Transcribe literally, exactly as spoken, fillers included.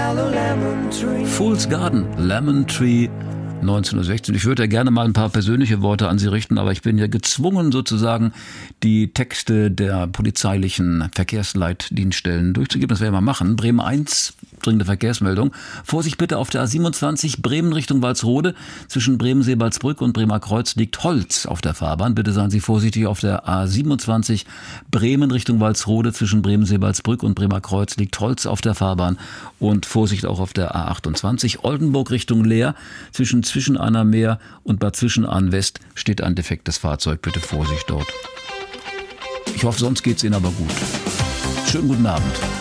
Fool's Garden, Lemon Tree, neunzehnhundertsechzehn. Ich würde ja gerne mal ein paar persönliche Worte an Sie richten, aber ich bin ja gezwungen, sozusagen die Texte der polizeilichen Verkehrsleitdienststellen durchzugeben. Das werden wir machen. Bremen eins, dringende Verkehrsmeldung. Vorsicht bitte auf der A siebenundzwanzig Bremen Richtung Walsrode. Zwischen Bremen-Seebaldsbrück und Bremer Kreuz liegt Holz auf der Fahrbahn. Bitte seien Sie vorsichtig auf der A siebenundzwanzig Bremen Richtung Walsrode. Zwischen Bremen-Seebaldsbrück und Bremer Kreuz liegt Holz auf der Fahrbahn. Und Vorsicht auch auf der A achtundzwanzig Oldenburg Richtung Leer. Zwischen Zwischenahner Meer und Bad Zwischenahn West steht ein defektes Fahrzeug. Bitte Vorsicht dort. Ich hoffe, sonst geht's Ihnen aber gut. Schönen guten Abend.